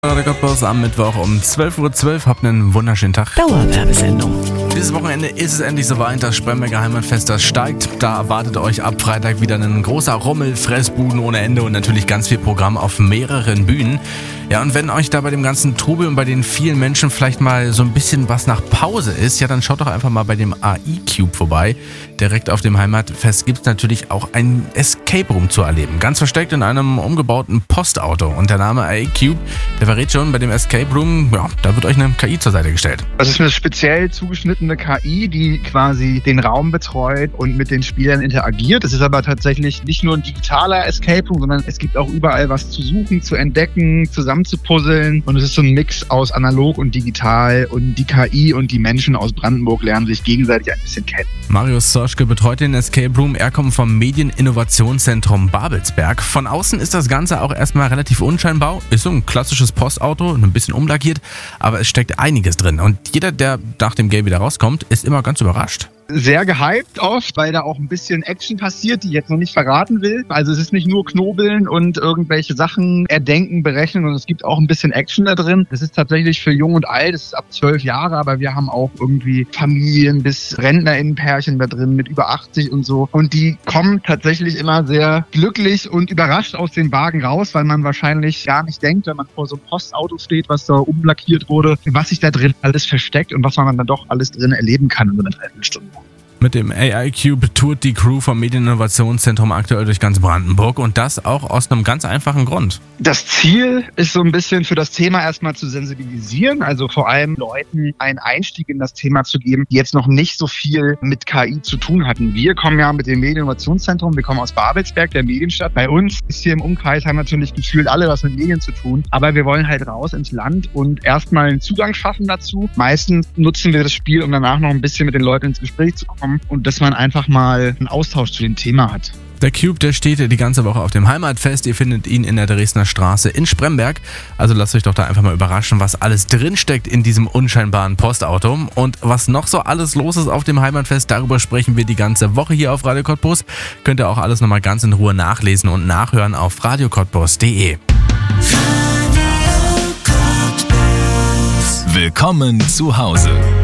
Der Cottbus am Mittwoch um 12:12 Uhr. Habt einen wunderschönen Tag. Dauerwerbesendung. Dieses Wochenende ist es endlich soweit. Das Spremberger Heimatfest, das steigt. Da erwartet euch ab Freitag wieder ein großer Rummel, Fressbuden ohne Ende und natürlich ganz viel Programm auf mehreren Bühnen. Ja, und wenn euch da bei dem ganzen Trubel und bei den vielen Menschen vielleicht mal so ein bisschen was nach Pause ist, ja, dann schaut doch einfach mal bei dem AI-Cube vorbei. Direkt auf dem Heimatfest gibt es natürlich auch ein Escape Room zu erleben. Ganz versteckt in einem umgebauten Postauto. Und der Name AI-Cube, der verrät schon, bei dem Escape Room, ja, da wird euch eine KI zur Seite gestellt. Das ist eine speziell zugeschnittene KI, die quasi den Raum betreut und mit den Spielern interagiert. Es ist aber tatsächlich nicht nur ein digitaler Escape Room, sondern es gibt auch überall was zu suchen, zu entdecken, zusammenzupuzzeln. Und es ist so ein Mix aus analog und digital. Und die KI und die Menschen aus Brandenburg lernen sich gegenseitig ein bisschen kennen. Marius Sorschke betreut den Escape Room. Er kommt vom Medieninnovationszentrum Babelsberg. Von außen ist das Ganze auch erstmal relativ unscheinbar. Ist so ein klassisches Postauto, ein bisschen umlackiert, aber es steckt einiges drin. Und jeder, der nach dem Game wieder rauskommt, ist immer ganz überrascht. Sehr gehypt oft, weil da auch ein bisschen Action passiert, die ich jetzt noch nicht verraten will. Also es ist nicht nur Knobeln und irgendwelche Sachen erdenken, berechnen, sondern es gibt auch ein bisschen Action da drin. Das ist tatsächlich für Jung und Alt, das ist ab 12 Jahre, aber wir haben auch irgendwie Familien bis RentnerInnenpärchen da drin mit über 80 und so. Und die kommen tatsächlich immer sehr glücklich und überrascht aus den Wagen raus, weil man wahrscheinlich gar nicht denkt, wenn man vor so einem Postauto steht, was da umlackiert wurde, was sich da drin alles versteckt und was man dann doch alles drin erleben kann in so einer Dreiviertelstunde. Mit dem AI-Cube tourt die Crew vom Medieninnovationszentrum aktuell durch ganz Brandenburg und das auch aus einem ganz einfachen Grund. Das Ziel ist so ein bisschen für das Thema erstmal zu sensibilisieren, also vor allem Leuten einen Einstieg in das Thema zu geben, die jetzt noch nicht so viel mit KI zu tun hatten. Wir kommen ja mit dem Medieninnovationszentrum, wir kommen aus Babelsberg, der Medienstadt. Bei uns ist hier im Umkreis, haben natürlich gefühlt alle was mit Medien zu tun, aber wir wollen halt raus ins Land und erstmal einen Zugang schaffen dazu. Meistens nutzen wir das Spiel, um danach noch ein bisschen mit den Leuten ins Gespräch zu kommen und dass man einfach mal einen Austausch zu dem Thema hat. Der Cube, der steht die ganze Woche auf dem Heimatfest. Ihr findet ihn in der Dresdner Straße in Spremberg. Also lasst euch doch da einfach mal überraschen, was alles drinsteckt in diesem unscheinbaren Postauto. Und was noch so alles los ist auf dem Heimatfest, darüber sprechen wir die ganze Woche hier auf Radio Cottbus. Könnt ihr auch alles nochmal ganz in Ruhe nachlesen und nachhören auf radiocottbus.de. Willkommen zu Hause.